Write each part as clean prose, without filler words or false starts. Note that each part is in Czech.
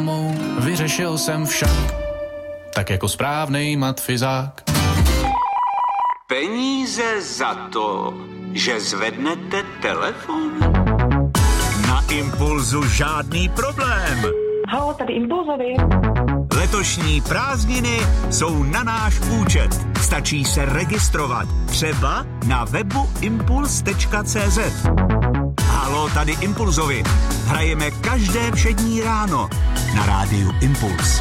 mámou, vyřešil jsem však, tak jako správnej matfizák. Peníze za to, že zvednete telefon? Na Impulzu žádný problém. Haló, tady Impulzovi. Letošní prázdniny jsou na náš účet. Stačí se registrovat. Třeba na webu impuls.cz. Haló, tady Impulzovi. Hrajeme každé všední ráno na rádiu Impuls.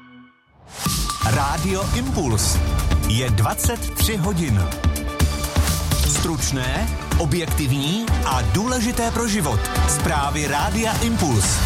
Rádio Impuls. Je 23 hodin. Stručné, objektivní a důležité pro život. Zprávy Rádia Impuls.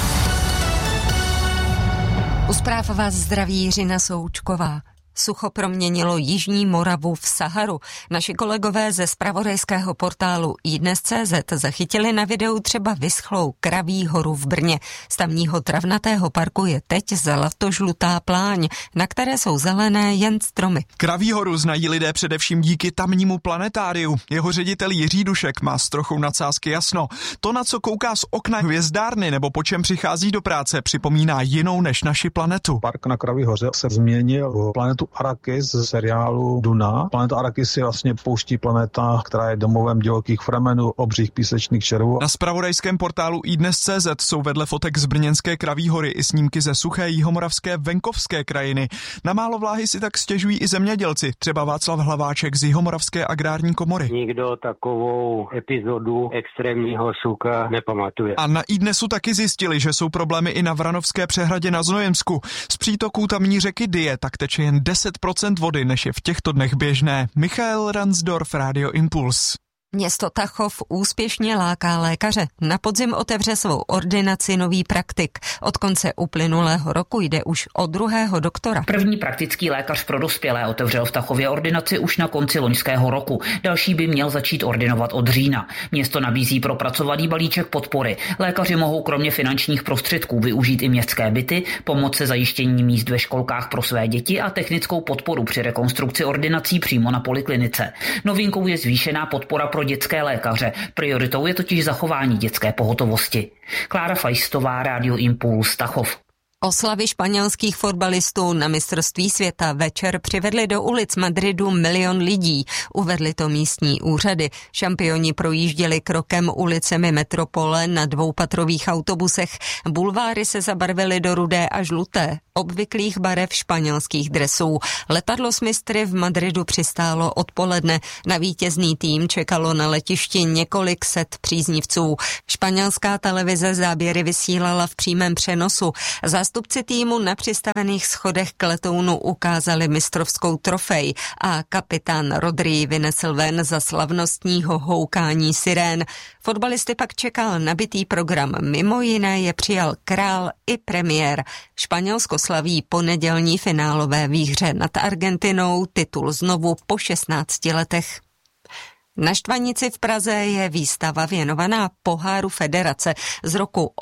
U zpráv vás zdraví Jiřina Součková. Sucho proměnilo Jižní Moravu v Saharu. Naši kolegové ze zpravodajského portálu iDnes.cz zachytili na videu třeba vyschlou Kraví horu v Brně. Z tamního travnatého parku je teď zlatožlutá pláň, na které jsou zelené jen stromy. Kraví horu znají lidé především díky tamnímu planetáriu. Jeho ředitel Jiří Dušek má s trochou nadsázky jasno. To, na co kouká z okna hvězdárny nebo po čem přichází do práce, připomíná jinou než naši planetu. Park na Kraví hoře se změnil v planetu Arrakis z seriálu Duna. Planeta Arrakis je vlastně pouští planeta, která je domovem divokých fremenů, obřích písečných červů. Na zpravodajském portálu iDnes.cz jsou vedle fotek z brněnské Kraví hory i snímky ze suché jihomoravské venkovské krajiny. Na málo vláhy si tak stěžují i zemědělci, třeba Václav Hlaváček z Jihomoravské agrární komory. Nikdo takovou epizodu extrémního sucha nepamatuje. A na iDnesu taky zjistili, že jsou problémy i na Vranovské přehradě na Znojemsku. Z přítoků tamní řeky Dyje tak teče jen 10% vody, než je v těchto dnech běžné. Michael Ransdorf, Radio Impuls. Město Tachov úspěšně láká lékaře. Na podzim otevře svou ordinaci nový praktik. Od konce uplynulého roku jde už o druhého doktora. První praktický lékař pro dospělé otevřel v Tachově ordinaci už na konci loňského roku. Další by měl začít ordinovat od října. Město nabízí propracovaný balíček podpory. Lékaři mohou kromě finančních prostředků využít i městské byty, pomoc se zajištění míst ve školkách pro své děti a technickou podporu při rekonstrukci ordinací přímo na poliklinice. Novinkou je zvýšená podpora pro dětské lékaře. Prioritou je totiž zachování dětské pohotovosti. Klára Fajstová, Radio Impuls, Tachov. Oslavy španělských fotbalistů na mistrovství světa večer přivedly do ulic Madridu 1 milion lidí. Uvedly to místní úřady. Šampioni projížděli krokem ulicemi metropole na dvoupatrových autobusech. Bulváry se zabarvily do rudé a žluté, obvyklých barev španělských dresů. Letadlo s mistry v Madridu přistálo odpoledne. Na vítězný tým čekalo na letišti několik set příznivců. Španělská televize záběry vysílala v přímém přenosu. Zástupci týmu na přistavených schodech k letounu ukázali mistrovskou trofej a kapitán Rodri vynesl ven za slavnostního houkání sirén. Fotbalisty pak čekal nabitý program. Mimo jiné je přijal král i premiér. Španělsko slaví ponedělní finálové výhře nad Argentinou titul znovu po 16 letech. Na Štvanici v Praze je výstava věnovaná poháru federace z roku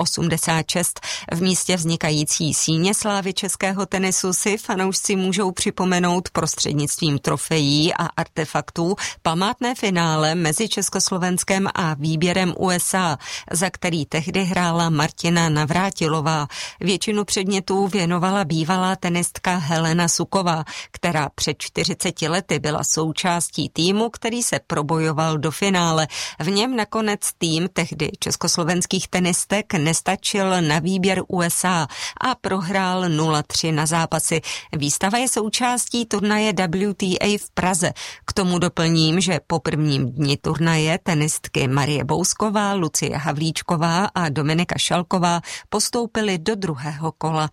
86. V místě vznikající síně slávy českého tenisu si fanoušci můžou připomenout prostřednictvím trofejí a artefaktů památné finále mezi Československem a výběrem USA, za který tehdy hrála Martina Navrátilová. Většinu předmětů věnovala bývalá tenistka Helena Suková, která před 40 lety byla součástí týmu, který se probojoval do finále. V něm nakonec tým tehdy československých tenistek nestačil na výběr USA a prohrál 0-3 na zápasy. Výstava je součástí turnaje WTA v Praze. K tomu doplním, že po prvním dni turnaje tenistky Marie Bousková, Lucie Havlíčková a Dominika Šalková postoupily do druhého kola.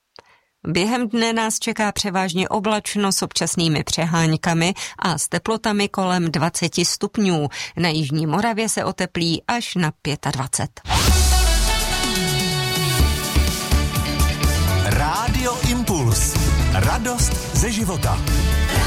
Během dne nás čeká převážně oblačno s občasnými přeháňkami a s teplotami kolem 20 stupňů. Na Jižní Moravě se oteplí až na 25. Rádio Impuls. Radost ze života.